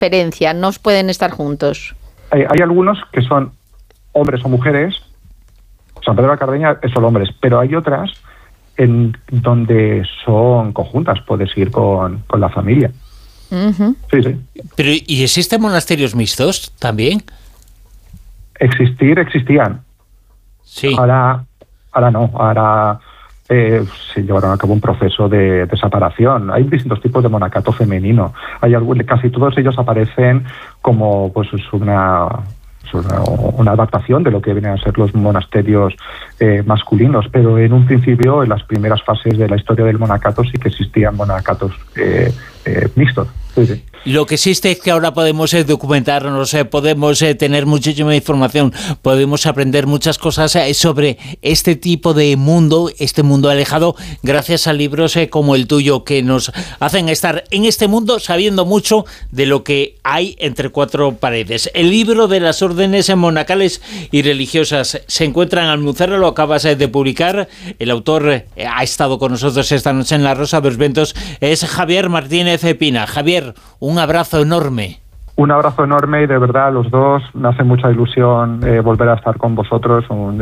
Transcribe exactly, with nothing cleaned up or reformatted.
diferencia? ¿No pueden estar juntos? Hay, hay algunos que son hombres o mujeres. San Pedro de la Cardeña es solo hombres, pero hay otras en donde son conjuntas, puedes ir con, con la familia. Uh-huh. Sí, sí. Pero, ¿y existen monasterios mixtos también? Existir, existían. Sí. Ahora, ahora no, ahora eh, se llevaron a cabo un proceso de, de separación. Hay distintos tipos de monacato femenino. Hay algún, casi todos ellos aparecen como pues una, una, una adaptación de lo que vienen a ser los monasterios eh, masculinos, pero en un principio, en las primeras fases de la historia del monacato, sí que existían monacatos eh, eh, mixtos. Sí, sí. Lo que existe es que ahora podemos eh, documentarnos, eh, podemos eh, tener muchísima información, podemos aprender muchas cosas eh, sobre este tipo de mundo, este mundo alejado, gracias a libros eh, como el tuyo, que nos hacen estar en este mundo sabiendo mucho de lo que hay entre cuatro paredes. El libro de las órdenes monacales y religiosas se encuentra en Almucerra, lo acabas eh, de publicar. El autor eh, ha estado con nosotros esta noche en La Rosa de los Vientos, es Javier Martínez Pina. Javier, un abrazo enorme. Un abrazo enorme y de verdad los dos me hace mucha ilusión eh, volver a estar con vosotros. Un,